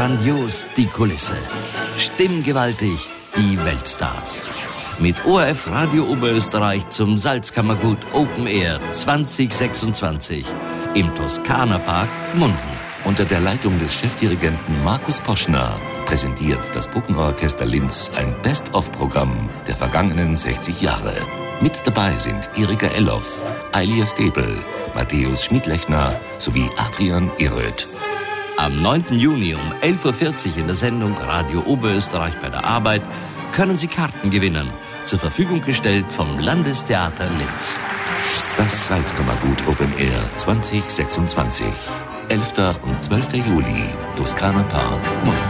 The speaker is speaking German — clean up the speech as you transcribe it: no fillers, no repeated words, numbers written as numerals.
Grandios die Kulisse. Stimmgewaltig die Weltstars. Mit ORF Radio Oberösterreich zum Salzkammergut Open Air 2026 im Toskana-Park Munden. Unter der Leitung des Chefdirigenten Markus Poschner präsentiert das Bruckner-Orchester Linz ein Best-of-Programm der vergangenen 60 Jahre. Mit dabei sind Erika Elloff, Eilia Stäbel, Matthäus Schmidlechner sowie Adrian Eröth. Am 9. Juni um 11.40 Uhr in der Sendung Radio Oberösterreich bei der Arbeit können Sie Karten gewinnen. Zur Verfügung gestellt vom Landestheater Linz. Das Salzkammergut Open Air 2026. 11. und 12. Juli, Toskana Park, Munden.